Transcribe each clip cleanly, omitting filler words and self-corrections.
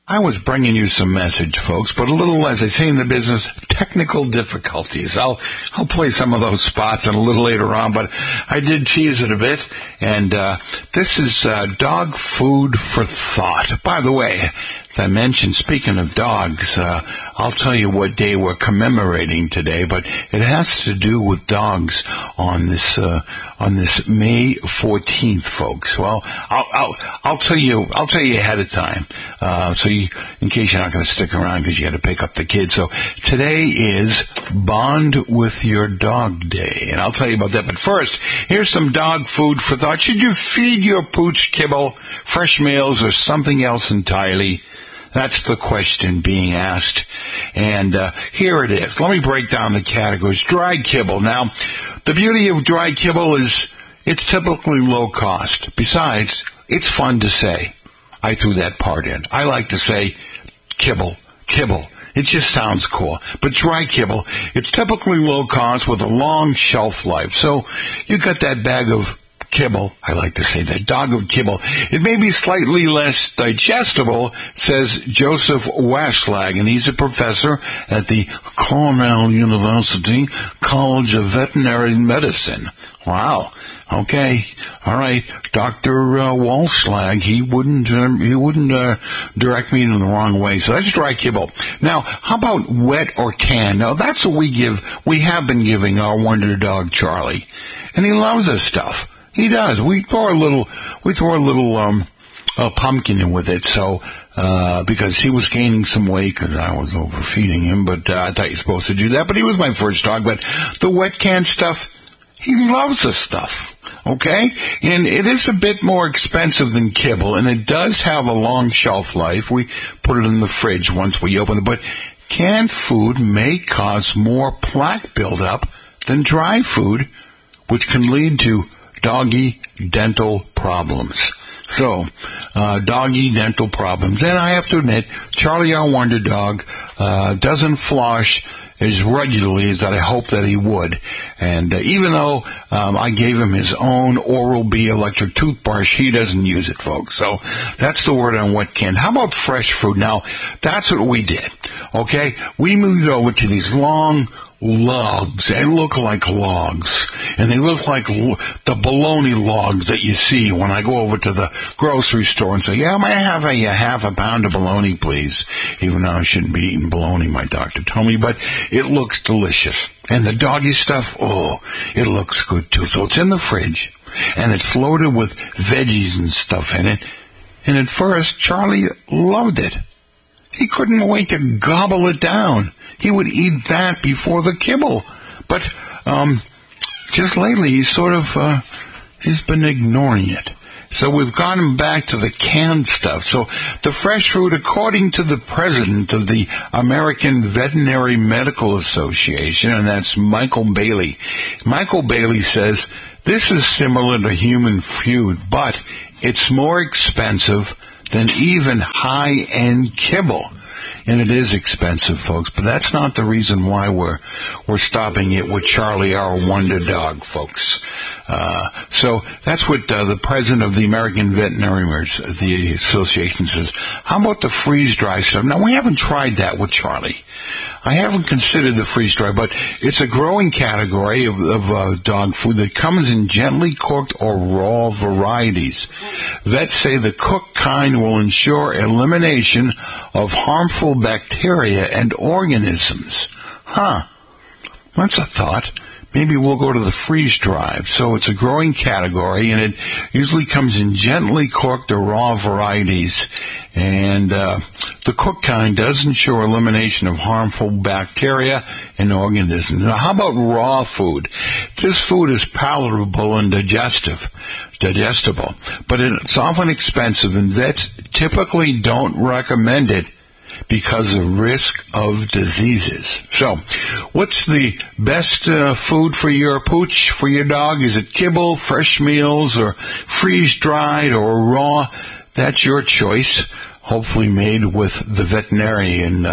I was bringing you some message, folks, but a little, as I say in the business, technical difficulties. I'll play some of those spots and a little later on, but I did tease it a bit, and this is dog food for thought. By the way, as I mentioned, speaking of dogs, I'll tell you what day we're commemorating today, but it has to do with dogs on this May 14th, folks. Well, I'll tell you ahead of time, in case you're not going to stick around because you got to pick up the kids. So today is Bond with Your Dog Day, and I'll tell you about that. But first, here's some dog food for thought. Should you feed your pooch kibble, fresh meals, or something else entirely? That's the question being asked. And here it is. Let me break down the categories. Dry kibble. Now, the beauty of dry kibble is it's typically low cost. Besides, it's fun to say. I threw that part in. I like to say kibble. It just sounds cool. But dry kibble, it's typically low cost with a long shelf life. So you got that bag of kibble, I like to say that, dog of kibble. It may be slightly less digestible, says Joseph Waschlag, and he's a professor at the Cornell University College of Veterinary Medicine. Wow. Okay. All right. Dr. Waschlag, he wouldn't direct me in the wrong way. So that's dry kibble. Now, how about wet or canned? Now, that's what we have been giving our wonder dog, Charlie. And he loves this stuff. He does. We throw a little pumpkin in with it, so, because he was gaining some weight because I was overfeeding him, but I thought you're supposed to do that, but he was my first dog. But the wet canned stuff, he loves this stuff, okay? And it is a bit more expensive than kibble, and it does have a long shelf life. We put it in the fridge once we open it, but canned food may cause more plaque buildup than dry food, which can lead to doggy dental problems. So, doggy dental problems. And I have to admit, Charlie, our wonder dog, doesn't floss as regularly as that I hope that he would. And even though I gave him his own Oral-B electric toothbrush, he doesn't use it, folks. So that's the word on wet canned. How about fresh fruit? Now, that's what we did, okay? We moved over to these long logs. They look like logs, and they look like the bologna logs that you see when I go over to the grocery store and say, yeah, may I have a half a pound of bologna, please? Even though I shouldn't be eating bologna, my doctor told me, but it looks delicious. And the doggy stuff, oh, it looks good too. So it's in the fridge, and it's loaded with veggies and stuff in it. And at first, Charlie loved it. He couldn't wait to gobble it down. He would eat that before the kibble. But just lately, he's been ignoring it. So we've gone back to the canned stuff. So the fresh fruit, according to the president of the American Veterinary Medical Association, and that's Michael Bailey. Michael Bailey says this is similar to human food, but it's more expensive than even high-end kibble. And it is expensive, folks, but that's not the reason why we're stopping it with Charlie, our wonder dog, folks. So that's what the president of the American Veterinary the Association says. How about the freeze-dry stuff? Now, we haven't tried that with Charlie. I haven't considered the freeze-dry, but it's a growing category of dog food that comes in gently cooked or raw varieties. Vets say the cooked kind will ensure elimination of harmful bacteria and organisms. That's a thought. Maybe we'll go to the freeze-dried. So it's a growing category, and it usually comes in gently cooked or raw varieties. And the cooked kind does ensure elimination of harmful bacteria and organisms. Now, how about raw food? This food is palatable and digestible, but it's often expensive, and vets typically don't recommend it because of risk of diseases. So, what's the best food for your pooch, for your dog? Is it kibble, fresh meals, or freeze-dried, or raw? That's your choice. Hopefully made with the veterinarian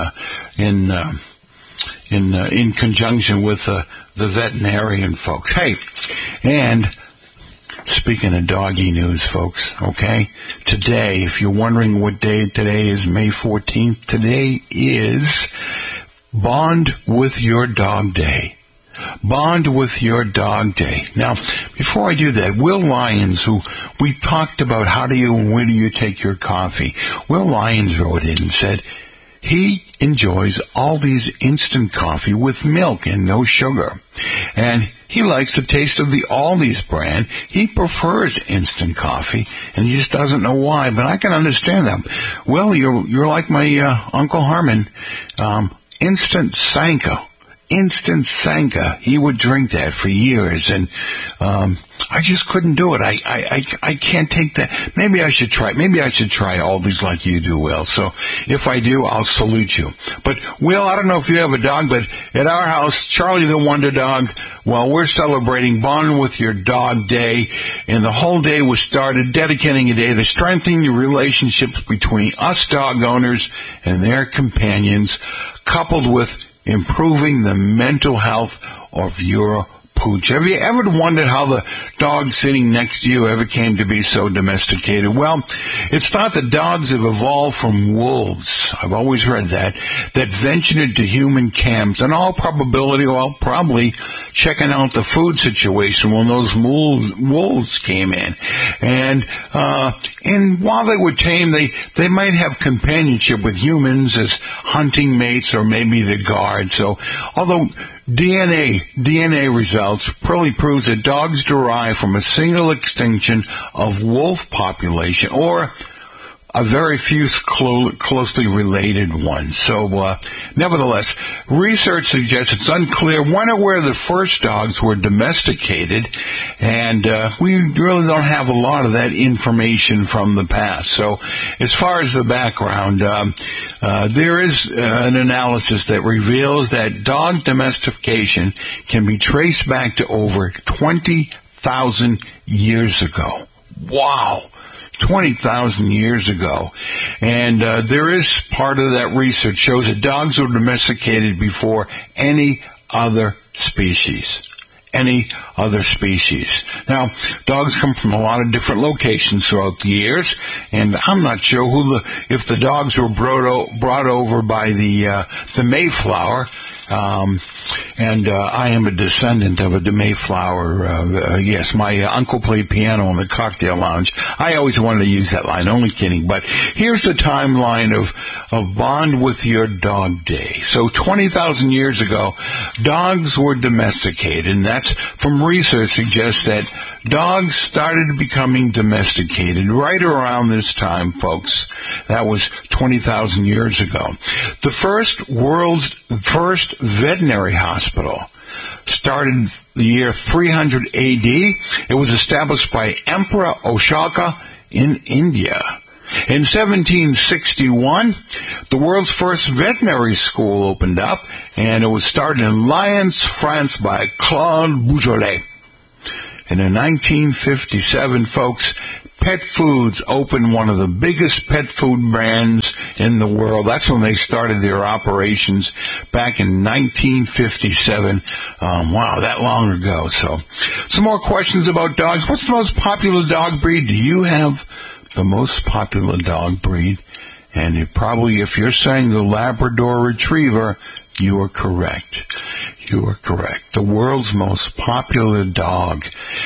in conjunction with the veterinarian folks. Hey, and Speaking of doggy news, folks, okay? Today, if you're wondering what day today is, May 14th, today is Bond with Your Dog Day. Bond with Your Dog Day. Now, before I do that, Will Lyons, who we talked about when do you take your coffee, Will Lyons wrote in and said he enjoys Aldi's instant coffee with milk and no sugar. And he likes the taste of the Aldi's brand. He prefers instant coffee, and he just doesn't know why, but I can understand that. Well, you're like my Uncle Harmon, instant Sanka. Instant Sanka. He would drink that for years, and I just couldn't do it. I can't take that. Maybe I should try Aldi's like you do, Will. So if I do, I'll salute you. But Will, I don't know if you have a dog, but at our house, Charlie the Wonder Dog, well, we're celebrating Bond with Your Dog Day, and the whole day was started dedicating a day to strengthening the relationships between us dog owners and their companions, coupled with improving the mental health of your pooch. Have you ever wondered how the dog sitting next to you ever came to be so domesticated? Well, it's thought that dogs have evolved from wolves. I've always read that ventured into human camps. In all probability, well, probably checking out the food situation when those wolves came in. And while they were tame, they might have companionship with humans as hunting mates or maybe the guard. So, although DNA results probably proves that dogs derive from a single extinction of wolf population or a very few closely related ones. So, nevertheless, research suggests it's unclear when or where the first dogs were domesticated, and we really don't have a lot of that information from the past. So, as far as the background, there is an analysis that reveals that dog domestication can be traced back to over 20,000 years ago. Wow! 20,000 years ago. And there is part of that research shows that dogs were domesticated before any other species. Now, dogs come from a lot of different locations throughout the years, and I'm not sure if the dogs were brought over by the Mayflower. And I am a descendant of the Mayflower. Yes, my uncle played piano in the cocktail lounge. I always wanted to use that line, only kidding. But here's the timeline of Bond with Your Dog Day. So 20,000 years ago, dogs were domesticated, and that's from research suggests that dogs started becoming domesticated right around this time, folks. That was 20,000 years ago. The world's first veterinary hospital started the year 300 AD. It was established by Emperor Ashoka in India. In 1761, the world's first veterinary school opened up, and it was started in Lyons, France by Claude Beaujolais. And in 1957, folks, Pet Foods opened one of the biggest pet food brands in the world. That's when they started their operations back in 1957. Wow, that long ago. So, some more questions about dogs. What's the most popular dog breed? Do you have the most popular dog breed? And if you're saying the Labrador Retriever, you are correct. You are correct. The world's most popular dog.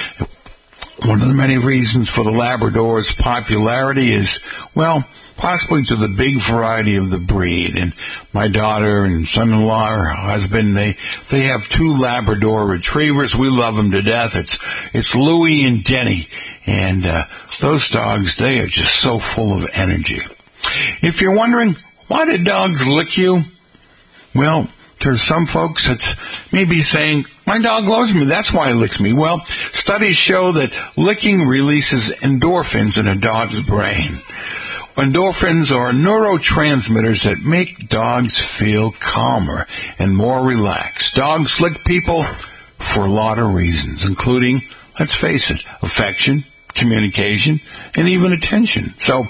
One of the many reasons for the Labrador's popularity is, well, possibly to the big variety of the breed. And my daughter and son-in-law, her husband, they have two Labrador Retrievers. We love them to death. It's Louie and Denny. And those dogs, they are just so full of energy. If you're wondering, why do dogs lick you? Well, there's some folks that's maybe saying, my dog loves me, that's why he licks me. Well, studies show that licking releases endorphins in a dog's brain. Endorphins are neurotransmitters that make dogs feel calmer and more relaxed. Dogs lick people for a lot of reasons, including, let's face it, affection, communication, and even attention. So,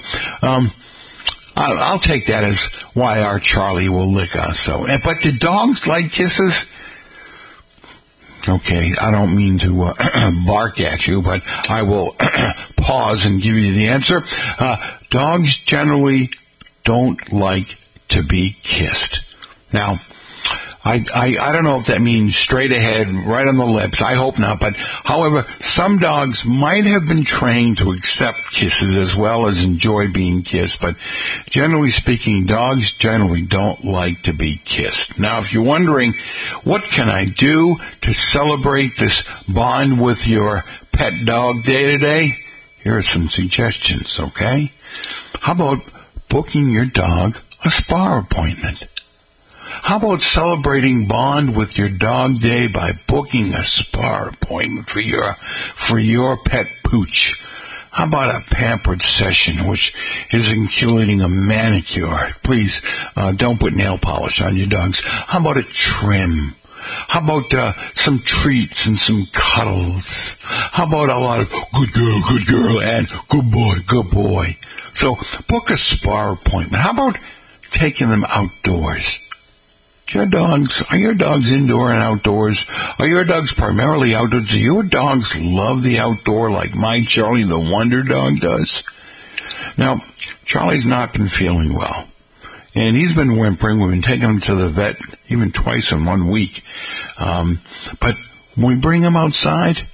I'll take that as why our Charlie will lick us. But do dogs like kisses? Okay, I don't mean to bark at you, but I will pause and give you the answer. Dogs generally don't like to be kissed. Now, I don't know if that means straight ahead, right on the lips. I hope not. But, however, some dogs might have been trained to accept kisses as well as enjoy being kissed. But generally speaking, dogs generally don't like to be kissed. Now, if you're wondering, what can I do to celebrate this bond with your pet dog day today? Here are some suggestions, okay? How about booking your dog a spa appointment? How about celebrating bond with your dog day by booking a spa appointment for your pet pooch? How about a pampered session, which is including a manicure? Please, don't put nail polish on your dogs. How about a trim? How about some treats and some cuddles? How about a lot of good girl, and good boy? So book a spa appointment. How about taking them outdoors? Are your dogs indoor and outdoors? Are your dogs primarily outdoors? Do your dogs love the outdoor like my Charlie the Wonder Dog does? Now, Charlie's not been feeling well, and he's been whimpering. We've been taking him to the vet even twice in 1 week. But when we bring him outside,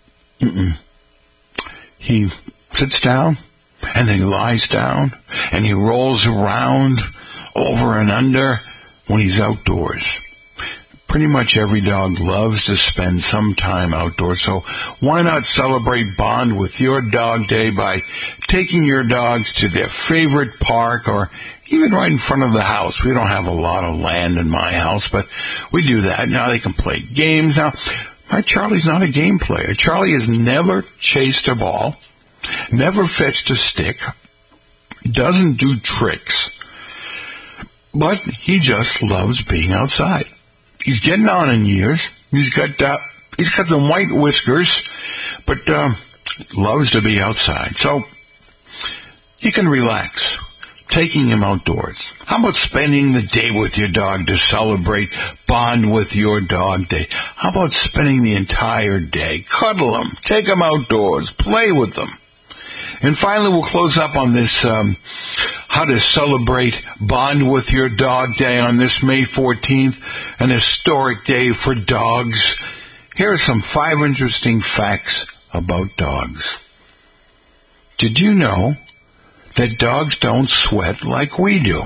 he sits down, and then he lies down, and he rolls around over and under when he's outdoors. Pretty much every dog loves to spend some time outdoors, so why not celebrate bond with your dog day by taking your dogs to their favorite park or even right in front of the house. We don't have a lot of land in my house, but we do that. Now they can play games. Now, my Charlie's not a game player. Charlie has never chased a ball, never fetched a stick, doesn't do tricks. But he just loves being outside. He's getting on in years. He's got some white whiskers, but loves to be outside. So you can relax, taking him outdoors. How about spending the day with your dog to celebrate bond with your dog day? How about spending the entire day? Cuddle him, take him outdoors, play with them. And finally, we'll close up on this, how to celebrate bond with your dog day on this May 14th, an historic day for dogs. Here are some 5 interesting facts about dogs. Did you know that dogs don't sweat like we do?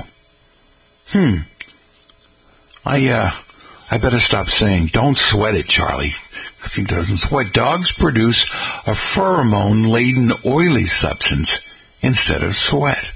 I better stop saying, don't sweat it, Charlie, because he doesn't sweat. Dogs produce a pheromone-laden oily substance instead of sweat.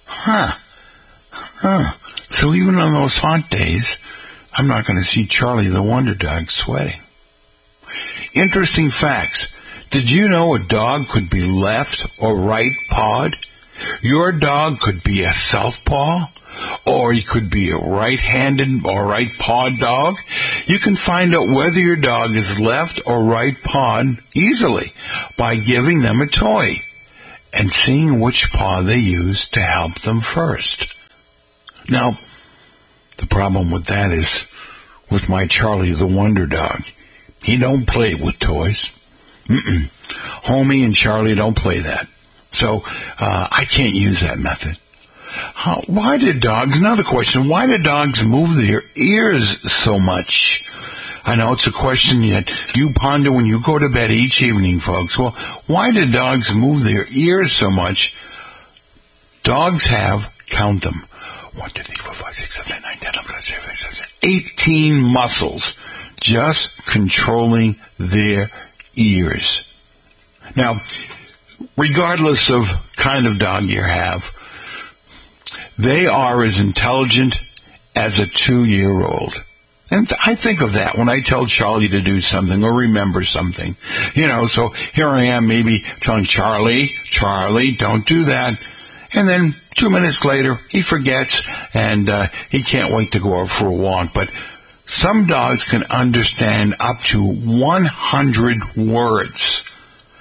So even on those hot days, I'm not going to see Charlie the Wonder Dog sweating. Interesting facts. Did you know a dog could be left or right pawed? Your dog could be a southpaw, or he could be a right-handed or right-pawed dog. You can find out whether your dog is left or right-pawed easily by giving them a toy and seeing which paw they use to help them first. Now, the problem with that is with my Charlie the Wonder Dog. He don't play with toys. Homie and Charlie don't play that. So I can't use that method. Why do dogs, another question, why do dogs move their ears so much? I know it's a question that you ponder when you go to bed each evening, folks. Well, why do dogs move their ears so much? Dogs have, count them, 1, 2, 3, 4, 5, 6, 7, 8, 9, 10, 11, 12, 18 muscles just controlling their ears. Now, regardless of kind of dog you have, they are as intelligent as a 2-year-old. And I think of that when I tell Charlie to do something or remember something. So here I am maybe telling Charlie, don't do that. And then 2 minutes later, he forgets and he can't wait to go out for a walk. But some dogs can understand up to 100 words.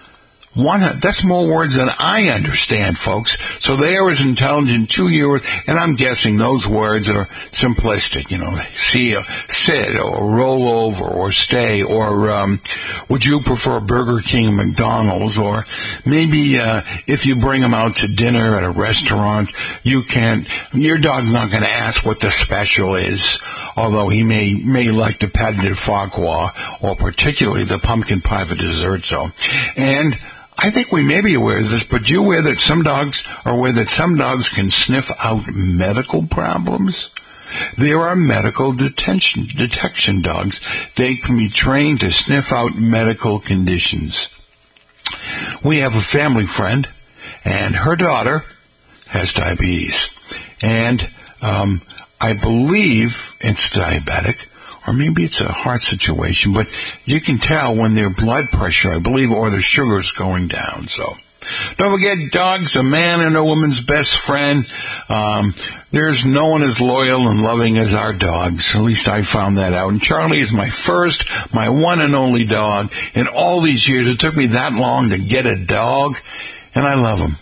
That's more words than I understand, folks. So they are as intelligent 2 years, and I'm guessing those words are simplistic. See, sit, or roll over, or stay, or would you prefer Burger King or McDonald's? Or maybe if you bring them out to dinner at a restaurant, your dog's not going to ask what the special is, although he may like the pâté de foie gras, or particularly the pumpkin pie for dessert. So, and I think we may be aware of this, but you aware that some dogs can sniff out medical problems? There are medical detection dogs. They can be trained to sniff out medical conditions. We have a family friend, and her daughter has diabetes. And I believe it's diabetic, or maybe it's a heart situation, but you can tell when their blood pressure, I believe, or their sugar's going down. So don't forget, dogs, a man and a woman's best friend. There's no one as loyal and loving as our dogs. At least I found that out. And Charlie is my one and only dog. In all these years, it took me that long to get a dog, and I love him.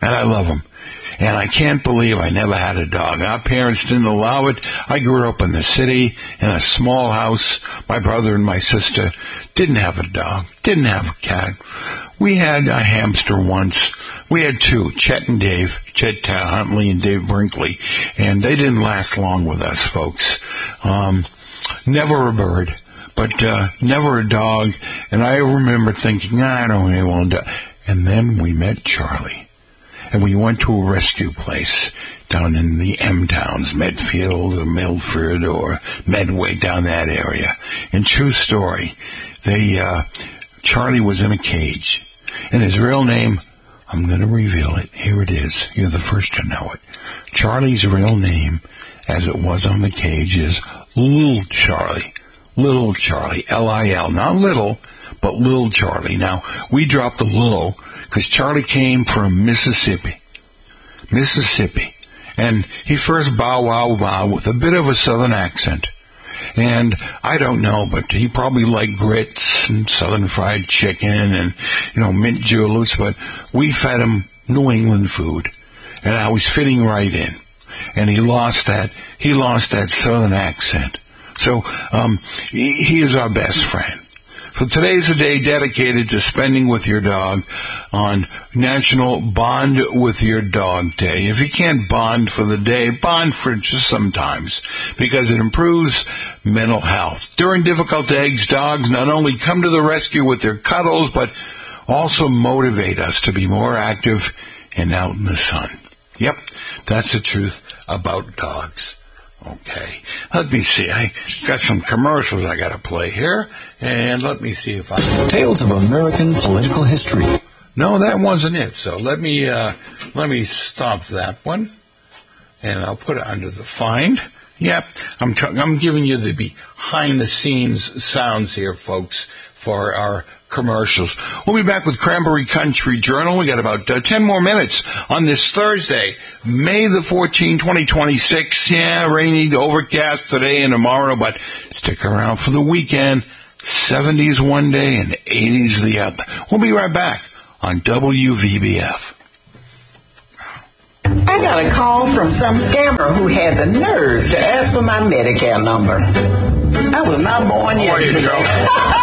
And I can't believe I never had a dog. Our parents didn't allow it. I grew up in the city, in a small house. My brother and my sister didn't have a dog, didn't have a cat. We had a hamster once. We had two, Chet Huntley and Dave Brinkley. And they didn't last long with us, folks. Never a bird, but never a dog. And I remember thinking, I don't really want a dog. And then we met Charlie. And we went to a rescue place down in the M-Towns, Medfield or Milford or Medway, down that area. And true story, Charlie was in a cage. And his real name, I'm going to reveal it. Here it is. You're the first to know it. Charlie's real name, as it was on the cage, is Little Charlie. Little Charlie, L-I-L. Not little, but Little Charlie. Now, we dropped the little because Charlie came from Mississippi. And he first bow with a bit of a southern accent. And I don't know, but he probably liked grits and southern fried chicken and, mint juleps, but we fed him New England food. And I was fitting right in. And he lost that southern accent. So, he is our best friend. So today's a day dedicated to spending with your dog on National Bond with Your Dog Day. If you can't bond for the day, bond for just sometimes, because it improves mental health. During difficult days, dogs not only come to the rescue with their cuddles, but also motivate us to be more active and out in the sun. Yep, that's the truth about dogs. Okay, let me see. I got some commercials I got to play here, and let me see if I can... Tales of American Political History. No, that wasn't it. So let me stop that one, and I'll put it under the find. Yep, I'm giving you the behind-the-scenes sounds here, folks, for our commercials. We'll be back with Cranberry Country Journal. We got about 10 more minutes on this Thursday, May the 14th, 2026. Yeah, rainy, overcast today and tomorrow, but stick around for the weekend. 70s one day and 80s the other. We'll be right back on WVBF. I got a call from some scammer who had the nerve to ask for my Medicare number. I was not born yesterday.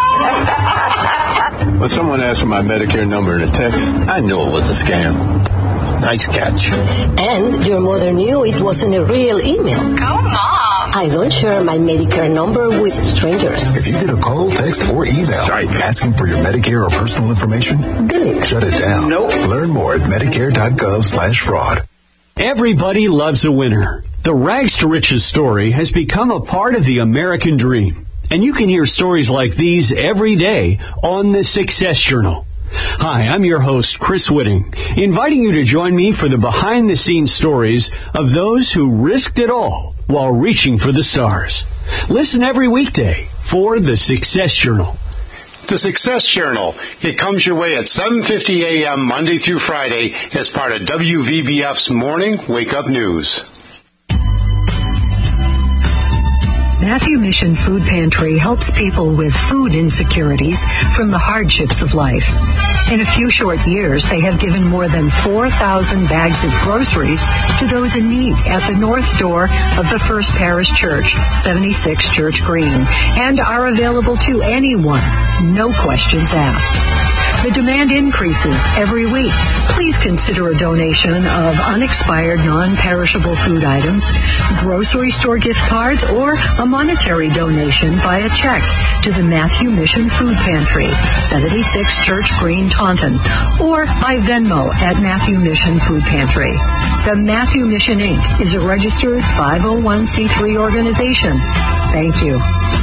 When someone asked for my Medicare number in a text, I knew it was a scam. Nice catch. And your mother knew it wasn't a real email. Go, Mom. I don't share my Medicare number with strangers. If you get a call, text, or email asking for your Medicare or personal information, delete. Shut it down. Nope. Learn more at Medicare.gov/fraud. Everybody loves a winner. The Rags to Riches story has become a part of the American dream. And you can hear stories like these every day on the Success Journal. Hi, I'm your host, Chris Whitting, inviting you to join me for the behind-the-scenes stories of those who risked it all while reaching for the stars. Listen every weekday for the Success Journal. The Success Journal. It comes your way at 7:50 a.m. Monday through Friday as part of WVBF's Morning Wake Up News. Matthew Mission Food Pantry helps people with food insecurities from the hardships of life. In a few short years, they have given more than 4,000 bags of groceries to those in need at the north door of the First Parish Church, 76 Church Green, and are available to anyone, no questions asked. The demand increases every week. Please consider a donation of unexpired, non-perishable food items, grocery store gift cards, or a monetary donation via check to the Matthew Mission Food Pantry, 76 Church Green, Taunton, or by Venmo at Matthew Mission Food Pantry. The Matthew Mission, Inc. is a registered 501c3 organization. Thank you.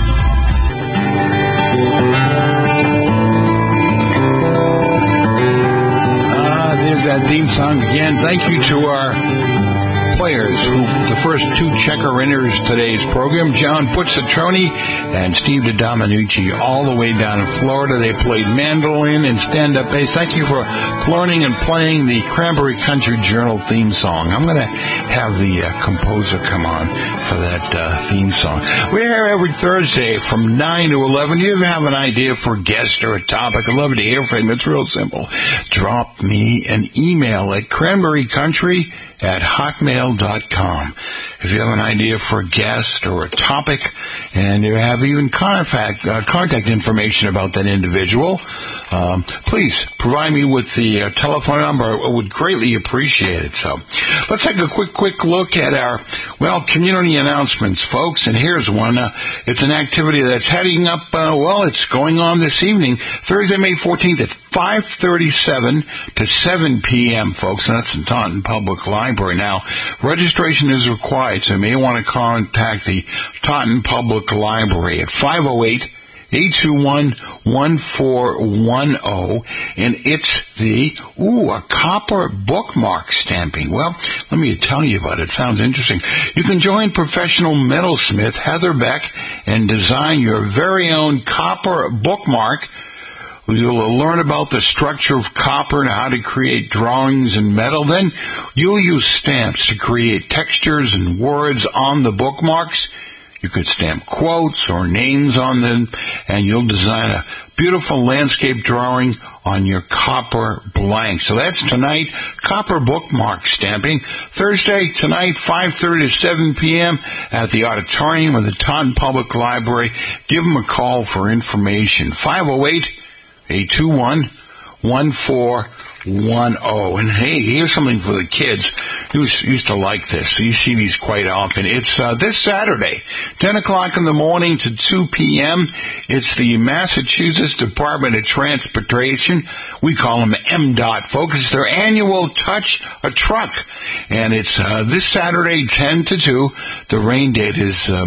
There's that theme song again. Thank you to our players, the first two checker-inners today's program, John Puzzatroni and Steve DiDominucci, all the way down in Florida. They played mandolin and stand-up bass. Thank you for learning and playing the Cranberry Country Journal theme song. I'm going to have the composer come on for that theme song. We're here every Thursday from 9 to 11. You have an idea for a guest or a topic? I'd love to hear from you. It's real simple. Drop me an email at cranberrycountry@hotmail.com. If you have an idea for a guest or a topic, and you have even contact information about that individual, please provide me with the telephone number. I would greatly appreciate it. So let's take a quick look at our, community announcements, folks. And here's one. It's an activity that's heading up, it's going on this evening, Thursday, May 14th at 5:37 to 7 p.m., folks. And that's in Taunton Public Library. Now, registration is required, so you may want to contact the Taunton Public Library at 508-821-1410, and it's a copper bookmark stamping. Well, let me tell you about it. It sounds interesting. You can join professional metalsmith Heather Beck and design your very own copper bookmark. You'll learn about the structure of copper and how to create drawings in metal. Then you'll use stamps to create textures and words on the bookmarks. You could stamp quotes or names on them, and you'll design a beautiful landscape drawing on your copper blank. So that's tonight, copper bookmark stamping. Thursday, tonight, 5:30 to 7 p.m. at the auditorium of the Taunton Public Library. Give them a call for information. 508-821-1410. And hey, here's something for the kids who used to like this. You see these quite often. It's this Saturday, 10 o'clock in the morning to 2 p.m. It's the Massachusetts Department of Transportation. We call them MDOT, folks. It's their annual Touch a Truck. And it's this Saturday, 10 to 2. The rain date is May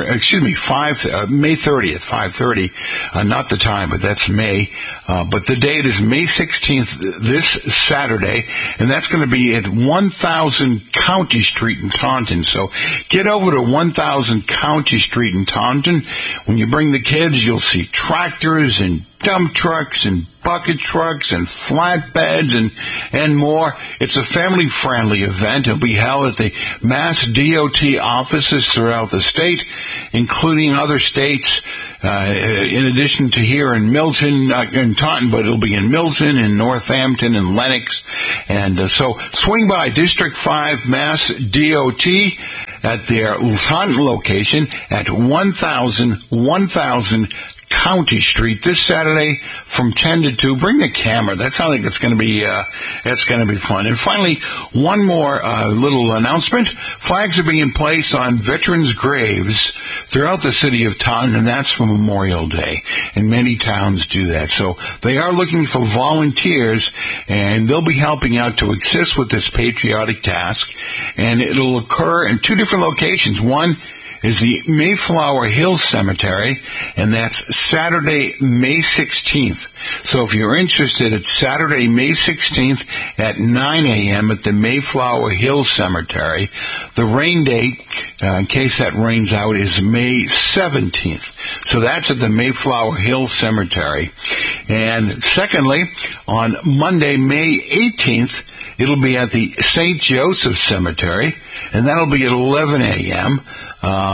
30th, 5:30. Not the time, but that's May. But the date is May 16th, this Saturday, and that's going to be at 1000 County Street in Taunton. So get over to 1000 County Street in Taunton. When you bring the kids, you'll see tractors and dump trucks and bucket trucks and flatbeds and more. It's a family-friendly event. It'll be held at the Mass DOT offices throughout the state, including other states, in addition to here in Milton, in Taunton, but it'll be in Milton and Northampton and Lenox. And so swing by District 5 Mass DOT at their Taunton location at 1000 County Street this Saturday from 10 to 2. Bring the camera. That's how I think it's going to be. That's going to be fun. And finally, one more little announcement. Flags are being placed on veterans' graves throughout the city of Taunton, and that's for Memorial Day. And many towns do that. So they are looking for volunteers, and they'll be helping out to assist with this patriotic task. And it'll occur in two different locations. One is the Mayflower Hill Cemetery, and that's Saturday, May 16th. So if you're interested, it's Saturday, May 16th at 9 a.m. at the Mayflower Hill Cemetery. The rain date, in case that rains out, is May 17th. So that's at the Mayflower Hill Cemetery. And secondly, on Monday, May 18th, it'll be at the St. Joseph Cemetery, and that'll be at 11 a.m.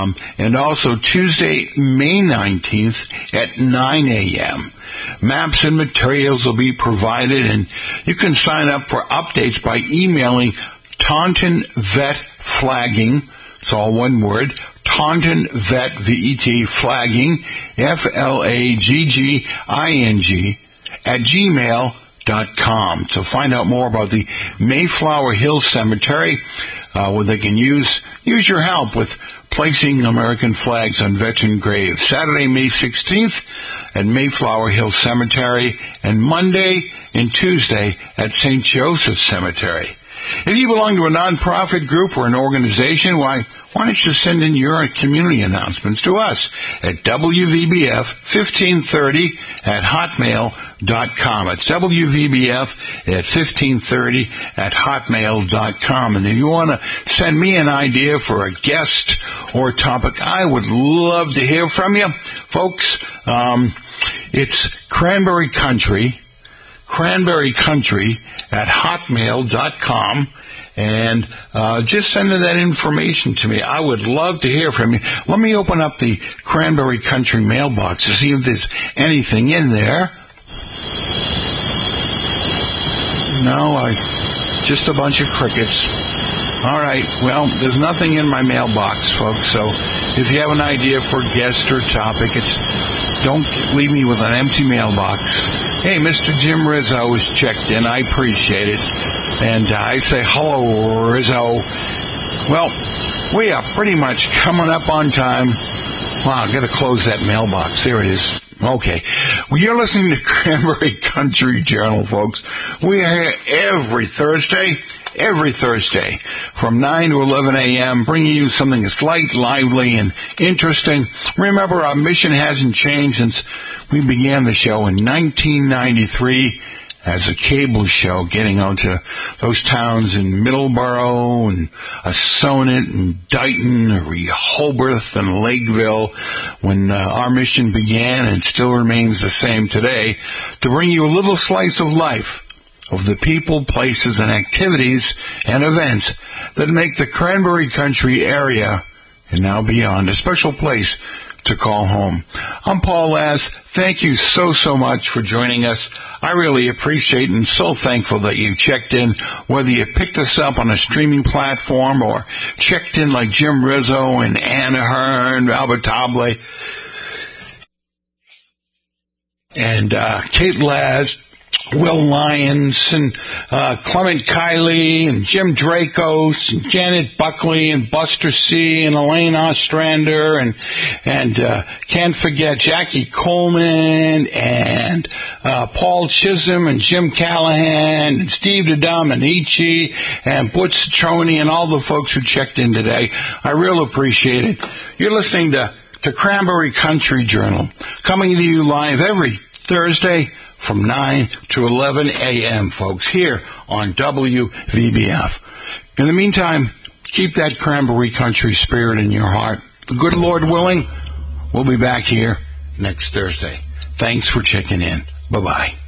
and also Tuesday, May 19th at 9 a.m. Maps and materials will be provided, and you can sign up for updates by emailing Taunton Vet Flagging. It's all one word. Taunton Vet, V-E-T, Flagging, F-L-A-G-G-I-N-G, at gmail.com to find out more about the Mayflower Hill Cemetery, where they can use your help with placing American flags on veteran graves. Saturday, May 16th at Mayflower Hill Cemetery, and Monday and Tuesday at St. Joseph Cemetery. If you belong to a nonprofit group or an organization, why don't you send in your community announcements to us at WVBF1530 at hotmail.com. It's WVBF at 1530 at hotmail.com. And if you want to send me an idea for a guest or topic, I would love to hear from you. Folks, it's Cranberry Country at hotmail.com, and just send that information to me. I would love to hear from you. Let me open up the Cranberry Country mailbox to see if there's anything in there. No, just a bunch of crickets. All right, well, there's nothing in my mailbox, folks, so if you have an idea for a guest or topic, don't leave me with an empty mailbox. Hey, Mr. Jim Rizzo was checked in. I appreciate it. And I say, hello, Rizzo. Well, we are pretty much coming up on time. Wow, I've got to close that mailbox. There it is. Okay. Well, you're listening to Cranberry Country Journal, folks. We are here every Thursday from 9 to 11 a.m., bringing you something that's light, lively, and interesting. Remember, our mission hasn't changed since we began the show in 1993 as a cable show, getting out to those towns in Middleborough and Assonet and Dighton, Rehoboth and Lakeville, when our mission began and still remains the same today, to bring you a little slice of life of the people, places, and activities and events that make the Cranberry Country area and now beyond a special place to call home. I'm Paul Laz. Thank you so much for joining us. I really appreciate and so thankful that you checked in, whether you picked us up on a streaming platform or checked in like Jim Rizzo and Anna Hearn, Albert Table, and Kate Laz, Will Lyons, and Clement Kiley, and Jim Dracos, and Janet Buckley, and Buster C., and Elaine Ostrander, and can't forget Jackie Coleman, and Paul Chisholm, and Jim Callahan, and Steve DiDomenici, and Butch Citroni, and all the folks who checked in today. I really appreciate it. You're listening to Cranberry Country Journal, coming to you live every Thursday from 9 to 11 a.m., folks, here on WVBF. In the meantime, keep that Cranberry Country spirit in your heart. The good Lord willing, we'll be back here next Thursday. Thanks for checking in. Bye-bye.